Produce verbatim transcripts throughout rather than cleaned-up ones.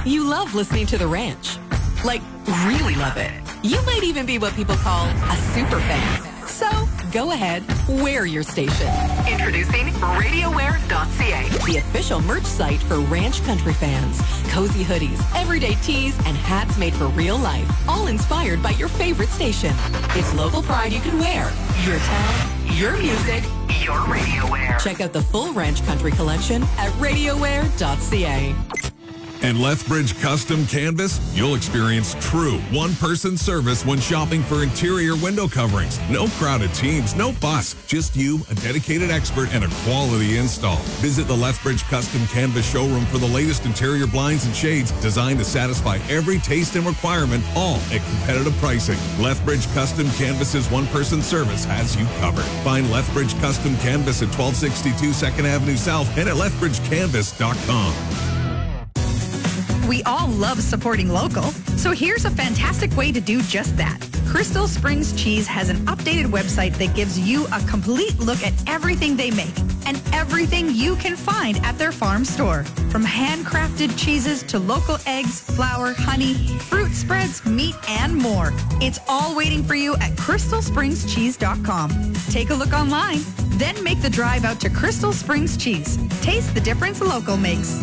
You love listening to The Ranch. Like, really love it. You might even be what people call a super fan. So, go ahead, wear your station. Introducing radio wear dot c a, the official merch site for Ranch country fans. Cozy hoodies, everyday tees, and hats made for real life, all inspired by your favorite station. It's local pride you can wear. Your town, your music, your radio wear. Check out the full Ranch country collection at radio wear dot c a. And Lethbridge Custom Canvas, you'll experience true one-person service when shopping for interior window coverings. No crowded teams, no fuss. Just you, a dedicated expert, and a quality install. Visit the Lethbridge Custom Canvas showroom for the latest interior blinds and shades designed to satisfy every taste and requirement, all at competitive pricing. Lethbridge Custom Canvas's one-person service has you covered. Find Lethbridge Custom Canvas at twelve sixty-two second Avenue South and at lethbridge canvas dot com. We all love supporting local, so here's a fantastic way to do just that. Crystal Springs Cheese has an updated website that gives you a complete look at everything they make and everything you can find at their farm store. From handcrafted cheeses to local eggs, flour, honey, fruit spreads, meat, and more. It's all waiting for you at crystal springs cheese dot com. Take a look online, then make the drive out to Crystal Springs Cheese. Taste the difference local makes.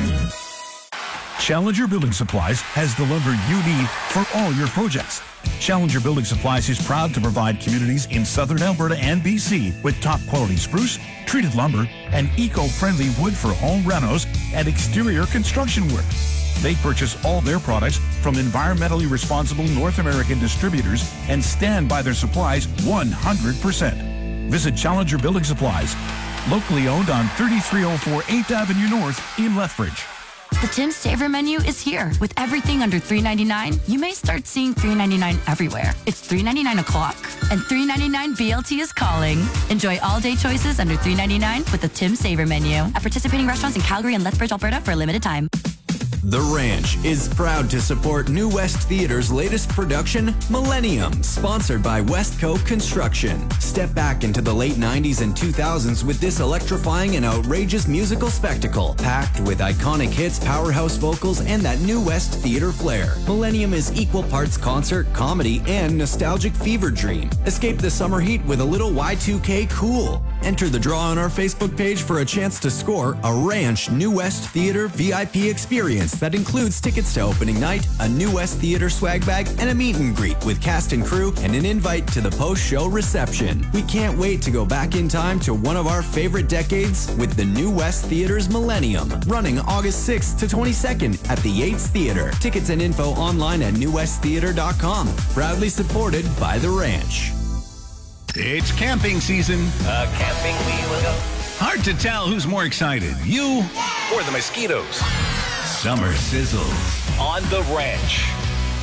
Challenger Building Supplies has the lumber you need for all your projects. Challenger Building Supplies is proud to provide communities in southern Alberta and B C with top quality spruce, treated lumber, and eco-friendly wood for home renos and exterior construction work. They purchase all their products from environmentally responsible North American distributors and stand by their supplies one hundred percent. Visit Challenger Building Supplies, locally owned on thirty-three oh four eighth Avenue North in Lethbridge. The Tim's Saver menu is here. With everything under three ninety-nine, you may start seeing three ninety-nine everywhere. It's three ninety-nine o'clock, and three ninety-nine B L T is calling. Enjoy all-day choices under three ninety-nine with the Tim's Saver menu at participating restaurants in Calgary and Lethbridge, Alberta for a limited time. The Ranch is proud to support New West Theater's latest production, Millennium, sponsored by Westco Construction. Step back into the late nineties and two thousands with this electrifying and outrageous musical spectacle, packed with iconic hits, powerhouse vocals, and that New West Theater flair. Millennium is equal parts concert, comedy, and nostalgic fever dream. Escape the summer heat with a little Y two K cool. Enter the draw on our Facebook page for a chance to score a Ranch New West Theater V I P experience that includes tickets to opening night, a New West Theater swag bag, and a meet and greet with cast and crew, and an invite to the post-show reception. We can't wait to go back in time to one of our favorite decades with the New West Theater's Millennium, running August sixth to twenty-second at the Yates Theater. Tickets and info online at new west theater dot com. Proudly supported by The Ranch. It's camping season. Uh, camping we will go. Hard to tell who's more excited, you Or the mosquitoes. Summer sizzles On The Ranch.